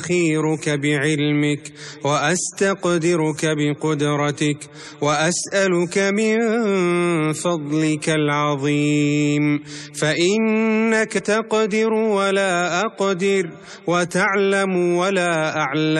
أستخيرك بعلمك وأستقدرك بقدرتك وأسألك من فضلك العظيم، فإنك تقدر ولا أقدر وتعلم ولا أعلم.